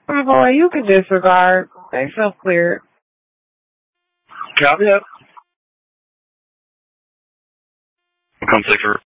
My boy, you can disregard. They self-cleared. Copy that. Come safer.